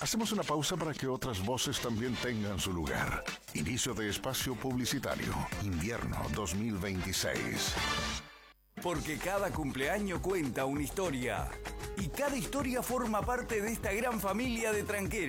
Hacemos una pausa para que otras voces también tengan su lugar. Inicio de espacio publicitario. Invierno 2026. Porque cada cumpleaños cuenta una historia. Y cada historia forma parte de esta gran familia de tranqueros.